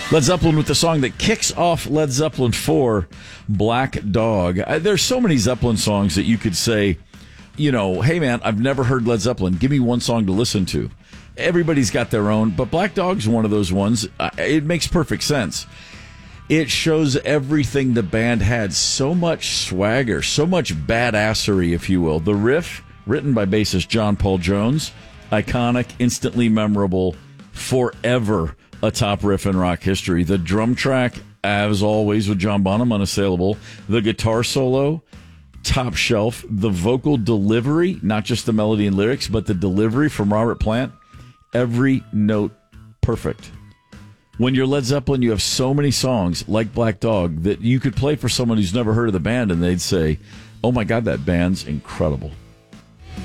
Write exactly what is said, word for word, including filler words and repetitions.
Led Zeppelin with the song that kicks off Led Zeppelin four, Black Dog. Uh, there's so many Zeppelin songs that you could say, you know, hey man, I've never heard Led Zeppelin. Give me one song to listen to. Everybody's got their own, but Black Dog's one of those ones. Uh, it makes perfect sense. It shows everything the band had. So much swagger, so much badassery, if you will. The riff, written by bassist John Paul Jones, iconic, instantly memorable, forever a top riff in rock history. The drum track, as always with John Bonham, unassailable. The guitar solo, top shelf. The vocal delivery, not just the melody and lyrics, but the delivery from Robert Plant, every note perfect. When you're Led Zeppelin, you have so many songs like Black Dog that you could play for someone who's never heard of the band and they'd say, oh my God, that band's incredible.